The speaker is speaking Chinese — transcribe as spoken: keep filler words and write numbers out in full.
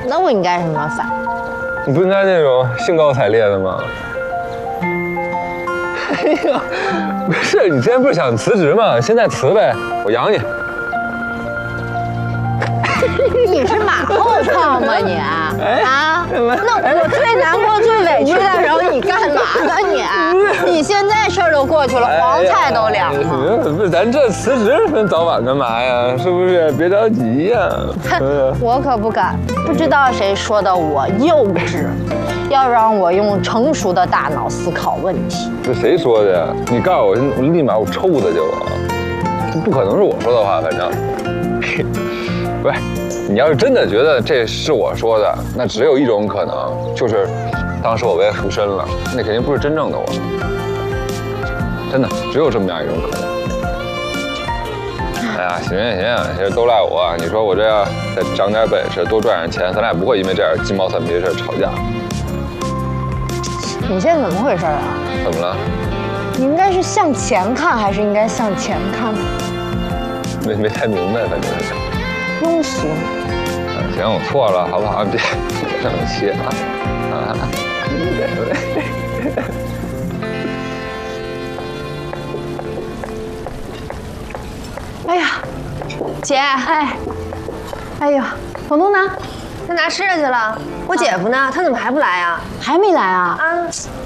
那我应该什么反？ 你不应该那种兴高采烈的吗？哎呀，不是，你之前不是想辞职吗？现在辞呗，我养你。 你是马后炮吗你？啊？那我最难过、最委屈的时候，你干嘛呢你？你现在事儿都过去了，黄菜都凉了。 不是，咱这辞职分早晚干嘛呀？是不是？别着急呀。 我可不敢，不知道谁说的我幼稚，要让我用成熟的大脑思考问题。 这谁说的呀？你告诉我，我立马我抽他就完。不可能是我说的话，反正。不是，你要是真的觉得这是我说的，那只有一种可能，就是当时我被附身了，那肯定不是真正的我。真的，只有这么样一种可能。哎呀，行行行，其实都赖我。你说我这要再长点本事，多赚点钱，咱俩不会因为这点鸡毛蒜皮的事吵架。 你现在怎么回事啊？ 怎么了？ 你应该是向前看，还是应该向前看？ 没没太明白，反正是。 庸俗。 行，我错了，好不好？别别生气啊！啊！ 哎呀，姐，哎，哎呀，彤彤呢？ 他拿吃的去了。我姐夫呢？他怎么还不来啊？ 还没来啊？ 啊，